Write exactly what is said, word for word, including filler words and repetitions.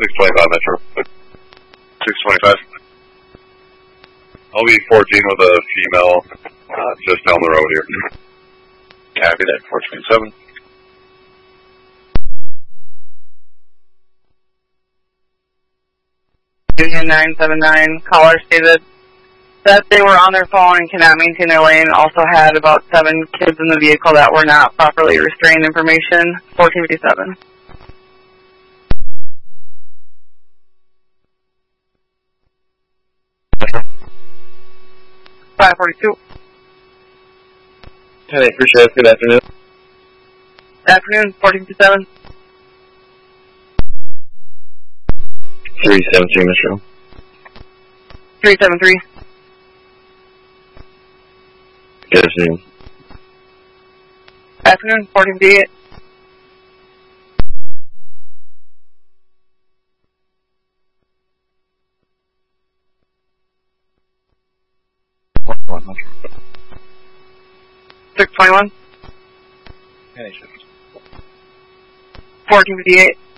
six twenty-five Metro. six twenty-five. I'll be fourteen with a female uh, just down the road here. Copy that, four twenty-seven. Union nine seven nine, caller stated that they were on their phone and cannot maintain their lane. Also had about seven kids in the vehicle that were not properly restrained. Information, fourteen fifty-seven. five forty-two. ten eight, appreciate it. Good afternoon. Afternoon, fourteen fifty-seven. three seven three, Metro. three seven three. Good afternoon. Afternoon, fourteen fifty-eight. six twenty-one. fourteen fifty-eight.